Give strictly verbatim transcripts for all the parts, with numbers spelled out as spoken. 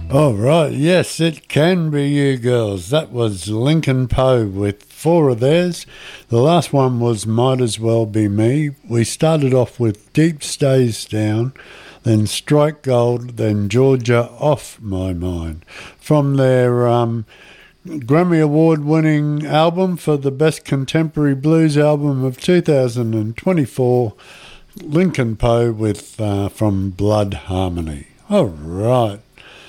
All right, yes, it can be you girls. That was Lincoln Poe with four of theirs. The last one was Might As Well Be Me. We started off with Deep Stays Down, then Strike Gold, then Georgia Off My Mind. From their um, Grammy Award-winning album for the Best Contemporary Blues Album of two thousand twenty-four, Lincoln Poe with uh, From Blood Harmony. All right.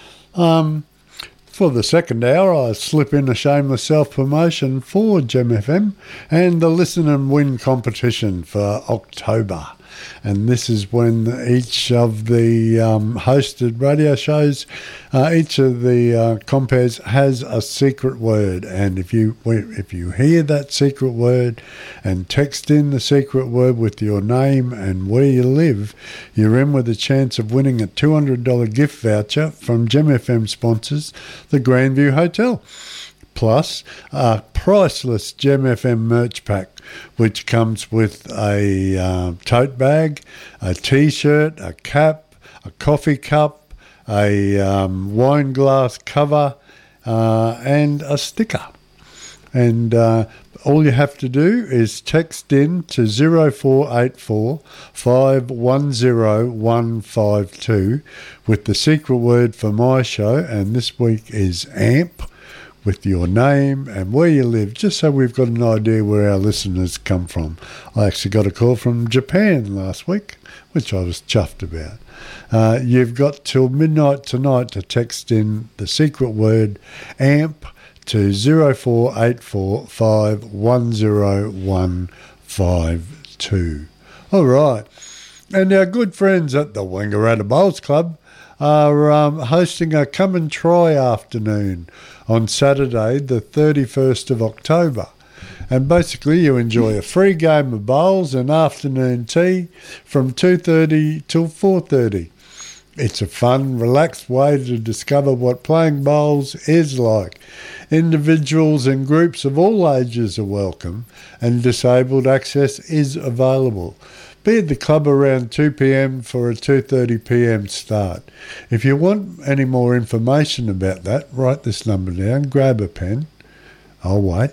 Um, for the second hour, I slip in a shameless self-promotion for Gem F M and the Listen and Win competition for October. And this is when each of the um, hosted radio shows, uh, each of the uh, compares has a secret word. And if you if you hear that secret word and text in the secret word with your name and where you live, you're in with a chance of winning a two hundred dollars gift voucher from Gem F M sponsors, the Grandview Hotel. Plus a priceless Gem F M merch pack, which comes with a uh, tote bag, a T-shirt, a cap, a coffee cup, a um, wine glass cover, uh, and a sticker. And uh, all you have to do is text in to zero four eight four, five one zero, one five two with the secret word for my show, and this week is AMP, with your name and where you live, just so we've got an idea where our listeners come from. I actually got a call from Japan last week, which I was chuffed about. Uh, you've got till midnight tonight to text in the secret word AMP to zero four eight four, five one zero, one five two. All right. And our good friends at the Wangaratta Bowls Club are um, hosting a come and try afternoon on Saturday, the thirty-first of October. And basically you enjoy a free game of bowls and afternoon tea from two thirty till four thirty. It's a fun, relaxed way to discover what playing bowls is like. Individuals and groups of all ages are welcome, and disabled access is available. Be at the club around two p.m. for a two thirty p.m. start. If you want any more information about that, write this number down, grab a pen. I'll wait.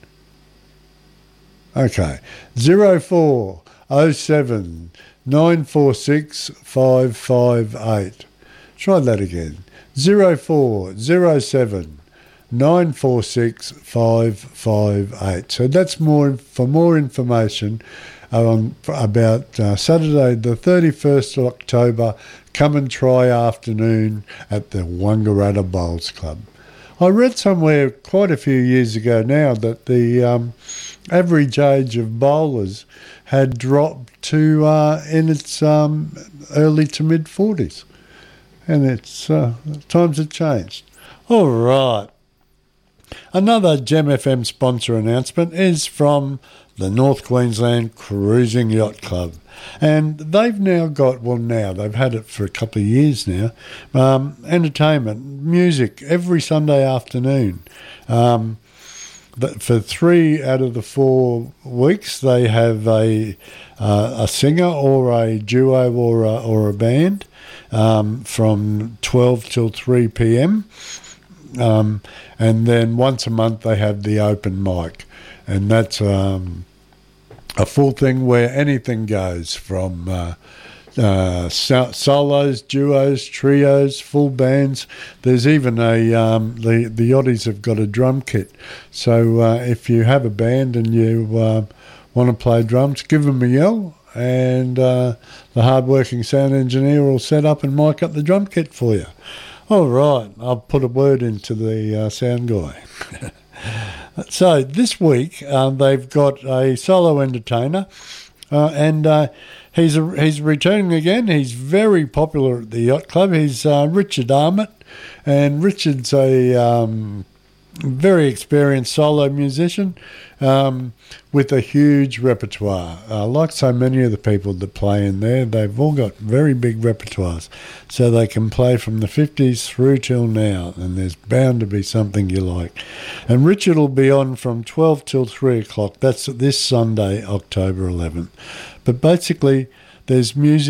Okay, zero four oh seven, nine four six, five five eight. Try that again. zero four oh seven, nine four six, five five eight. So that's more for more information Um, about uh, Saturday the thirty-first of October, come and try afternoon at the Wangaratta Bowls Club. I read somewhere quite a few years ago now that the um, average age of bowlers had dropped to uh, in its um, early to mid forties, and it's uh, times have changed. All right. Another Gem F M sponsor announcement is from the North Queensland Cruising Yacht Club. And they've now got, well now, they've had it for a couple of years now, um, entertainment, music, every Sunday afternoon. Um, but for three out of the four weeks, they have a uh, a singer or a duo or a, or a band um, from twelve till three p.m. Um, and then once a month they have the open mic. And that's um, a full thing where anything goes, from uh, uh, so- solos, duos, trios, full bands. There's even a, um, the, the Yachties have got a drum kit. So uh, if you have a band and you uh, want to play drums, give them a yell, and uh, the hard-working sound engineer will set up and mic up the drum kit for you. All right, I'll put a word into the uh, sound guy. So this week um, they've got a solo entertainer, uh, and uh, he's a, he's returning again. He's very popular at the yacht club. He's uh, Richard Armott, and Richard's a um, very experienced solo musician um, with a huge repertoire. Uh, like so many of the people that play in there, they've all got very big repertoires, so they can play from the fifties through till now, and there's bound to be something you like. And Richard will be on from twelve till three o'clock. That's this Sunday, October eleventh. But basically, there's music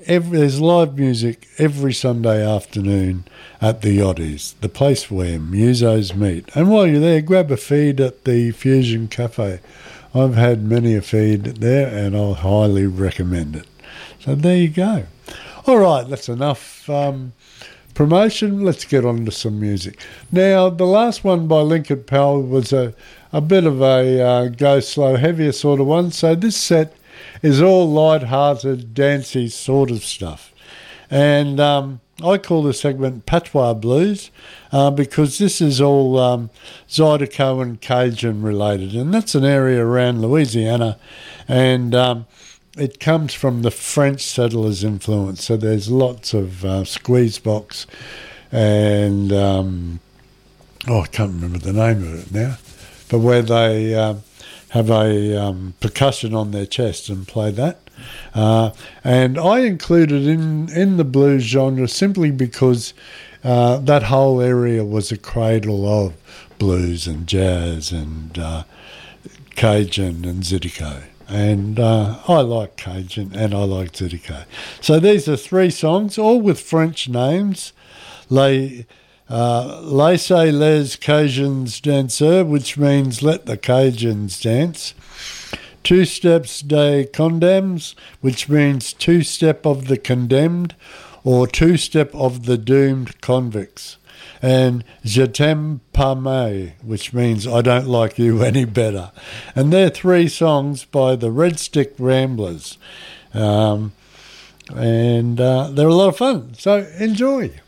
every, there's live music every Sunday afternoon at the Yachties, the place where musos meet. And while you're there, grab a feed at the Fusion Cafe. I've had many a feed there, and I'll highly recommend it. So there you go. All right, that's enough um, promotion. Let's get on to some music. Now, the last one by Lincoln Powell was a, a bit of a uh, go slow, heavier sort of one. So this set is all light-hearted, dancey sort of stuff. And um, I call the segment Patois Blues uh, because this is all um, Zydeco and Cajun related, and that's an area around Louisiana, and um, it comes from the French settlers' influence. So there's lots of uh, squeeze box and, um, oh, I can't remember the name of it now, but where they uh, have a um, percussion on their chest and play that. Uh, and I included in, in the blues genre simply because uh, that whole area was a cradle of blues and jazz and uh, Cajun and Zydeco. And uh, I like Cajun and I like Zydeco. So these are three songs, all with French names. Les, uh, Laissez les Cajuns danser, which means let the Cajuns dance. Two steps des condamnes, which means two step of the condemned, or two step of the doomed convicts. And Je t'aime pas mieux, which means I don't like you any better. And they're three songs by the Red Stick Ramblers. Um, and uh, they're a lot of fun, so enjoy.